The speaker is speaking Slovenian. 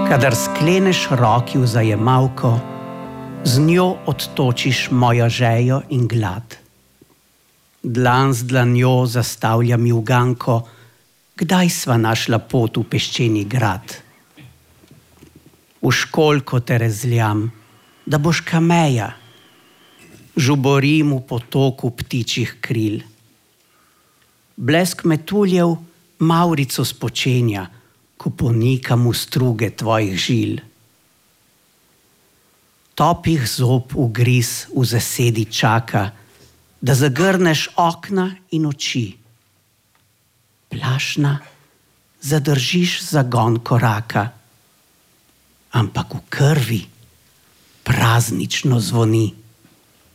Kadar skleneš roki v zajemalko, z njo odtočiš mojo žejo in glad. Dlan z dlanjo zastavlja mi uganko, kdaj sva našla pot v peščeni grad. V školjko te rezljam, da boš kameja, žuborim v potoku ptičjih kril. Blesk metuljev mavrico spočenja, ko ponikam v struge tvojih žil. Topih zob ugriz v zasedi čaka, da zagrneš okna in oči. Plašna, zadržiš zagon koraka, ampak v krvi praznično zvoni.